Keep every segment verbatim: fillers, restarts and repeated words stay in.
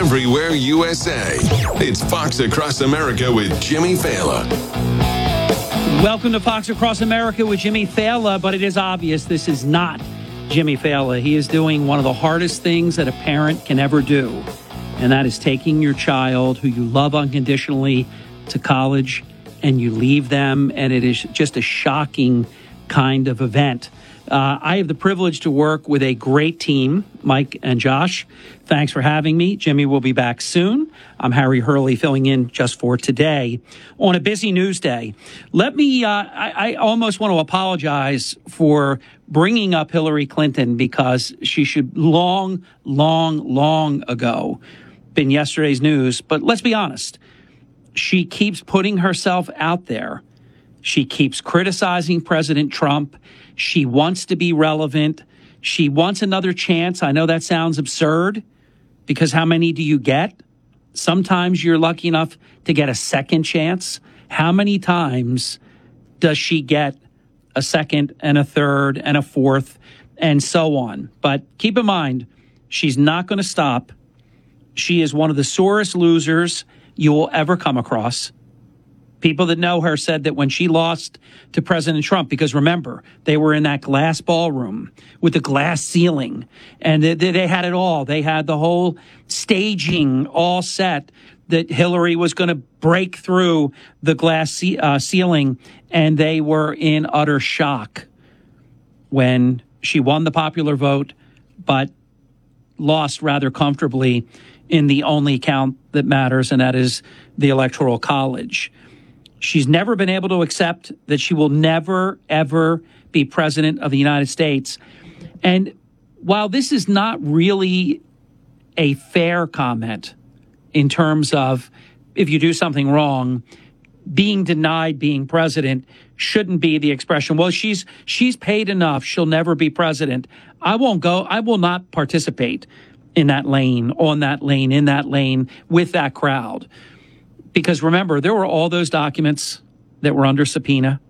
everywhere U S A. It's Fox Across America with Jimmy Failla. Welcome to Fox Across America with Jimmy Failla, but it is obvious this is not Jimmy Failla. He is doing one of the hardest things that a parent can ever do, and that is taking your child who you love unconditionally to college, and you leave them, and it is just a shocking kind of event. Uh, I have the privilege to work with a great team, Mike and Josh. Thanks for having me. Jimmy will be back soon. I'm Harry Hurley filling in just for today on a busy news day. Let me, uh, I, I almost want to apologize for bringing up Hillary Clinton because she should long, long, long ago been yesterday's news. But let's be honest. She keeps putting herself out there. She keeps criticizing President Trump. She wants to be relevant. She wants another chance. I know that sounds absurd because how many do you get? Sometimes you're lucky enough to get a second chance. How many times does she get a second and a third and a fourth and so on? But keep in mind, she's not going to stop. She is one of the sorest losers you will ever come across. People that know her said that when she lost to President Trump, because remember, they were in that glass ballroom with the glass ceiling, and they, they had it all. They had the whole staging all set that Hillary was going to break through the glass ce- uh, ceiling, and they were in utter shock when she won the popular vote, but lost rather comfortably in the only count that matters, and that is the Electoral College. She's never been able to accept that she will never, ever be president of the United States. And while this is not really a fair comment in terms of if you do something wrong, being denied being president shouldn't be the expression, well, she's she's paid enough, she'll never be president. I won't go, I will not participate in that lane, on that lane, in that lane, with that crowd. Because remember, there were all those documents that were under subpoena,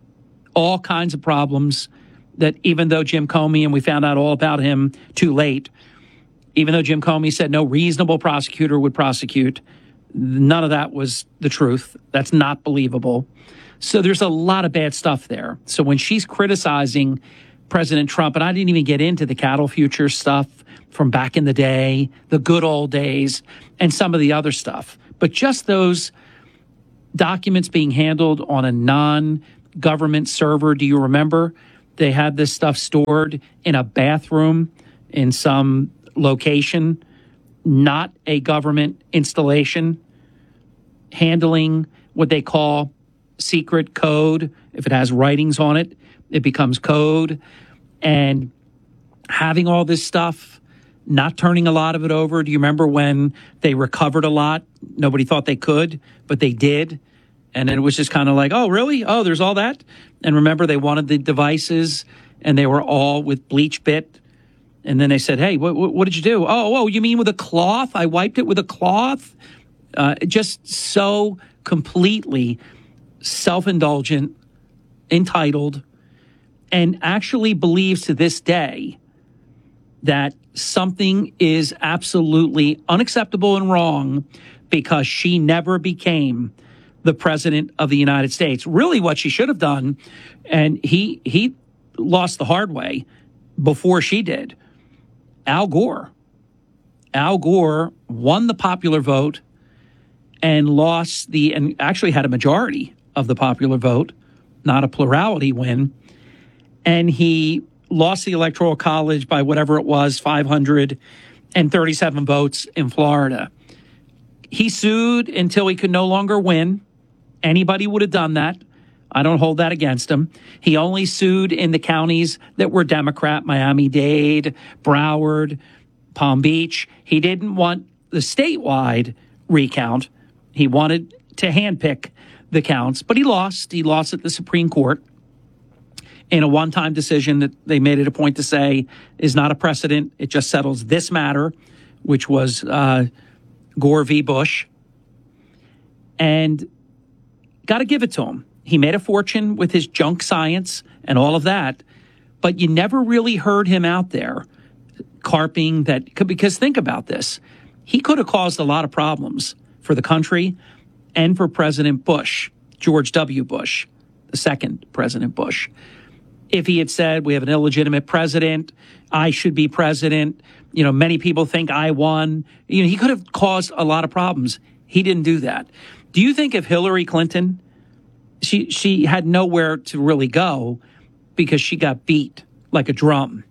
all kinds of problems that even though Jim Comey, and we found out all about him too late, even though Jim Comey said no reasonable prosecutor would prosecute, none of that was the truth. That's not believable. So there's a lot of bad stuff there. So when she's criticizing President Trump, and I didn't even get into the cattle futures stuff from back in the day, the good old days, and some of the other stuff. But just those documents being handled on a non-government server, do you remember? They had this stuff stored in a bathroom in some location, not a government installation, handling what they call secret code. If it has writings on it, it becomes code. And having all this stuff, not turning a lot of it over. Do you remember when they recovered a lot? Nobody thought they could, but they did. And then it was just kind of like, oh, really? Oh, there's all that? And remember, they wanted the devices, and they were all with bleach bit. And then they said, hey, what, what, what did you do? Oh, oh, you mean with a cloth? I wiped it with a cloth? Uh, just so completely self-indulgent, entitled, and actually believes to this day that something is absolutely unacceptable and wrong because she never became the president of the United States. Really what she should have done, and he he lost the hard way before she did, Al Gore. Al Gore won the popular vote and lost the, and actually had a majority of the popular vote, not a plurality win, and he lost the Electoral College by whatever it was, five hundred thirty-seven votes in Florida. He sued until he could no longer win. Anybody would have done that. I don't hold that against him. He only sued in the counties that were Democrat, Miami-Dade, Broward, Palm Beach. He didn't want the statewide recount. He wanted to handpick the counts, but he lost. He lost at the Supreme Court in a one-time decision that they made it a point to say is not a precedent. It just settles this matter, which was uh, Gore v. Bush. And got to give it to him. He made a fortune with his junk science and all of that, but you never really heard him out there carping that, because think about this. he could have caused a lot of problems for the country and for President Bush, George W. Bush, the second President Bush. If he had said, we have an illegitimate president, I should be president, you know, many people think I won, you know, he could have caused a lot of problems. He didn't do that. Do you think if Hillary Clinton, she she had nowhere to really go because she got beat like a drum?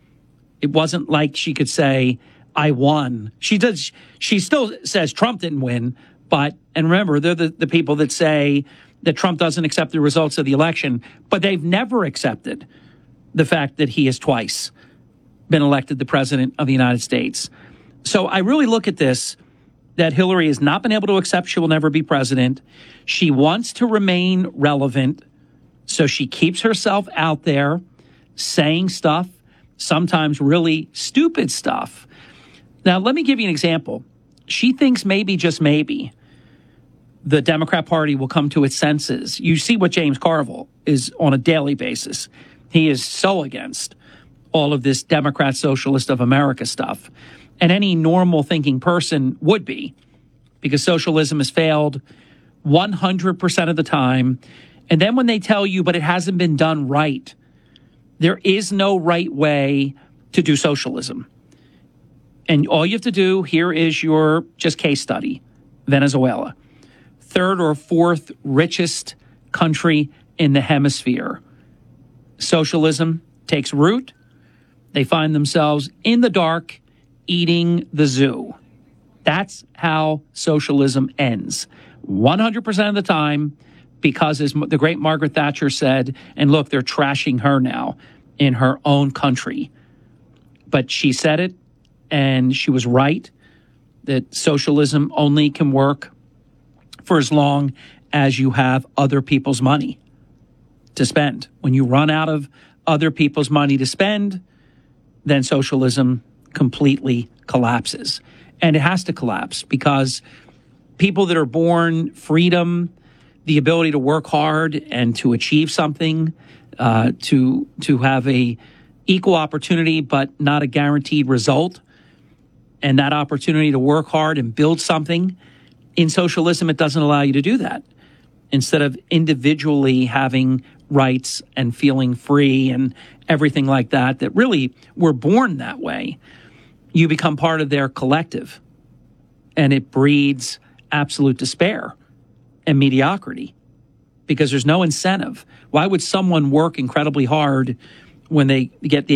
It wasn't like she could say, I won. She does. She still says Trump didn't win, but, and remember, they're the, the people that say that Trump doesn't accept the results of the election, but they've never accepted the fact that he has twice been elected the president of the United States. So I really look at this, that Hillary has not been able to accept she will never be president. She wants to remain relevant, so she keeps herself out there saying stuff, sometimes really stupid stuff. Now, let me give you an example. She thinks maybe, just maybe, the Democrat Party will come to its senses. You see what James Carville is on a daily basis. He is so against all of this Democrat Socialist of America stuff. And any normal thinking person would be, because socialism has failed one hundred percent of the time. And then when they tell you, but it hasn't been done right, there is no right way to do socialism. And all you have to do, here is your just case study, Venezuela. Third or fourth richest country in the hemisphere. Socialism takes root. They find themselves in the dark eating the zoo. That's how socialism ends. one hundred percent of the time, because as the great Margaret Thatcher said, and look, they're trashing her now in her own country. But she said it, and she was right, that socialism only can work for as long as you have other people's money to spend. When you run out of other people's money to spend, then socialism completely collapses. And it has to collapse because people that are born freedom, the ability to work hard and to achieve something, uh, to to have a equal opportunity but not a guaranteed result, and that opportunity to work hard and build something. In socialism, it doesn't allow you to do that. Instead of individually having rights and feeling free and everything like that, that really were born that way, you become part of their collective. And it breeds absolute despair and mediocrity because there's no incentive. Why would someone work incredibly hard when they get the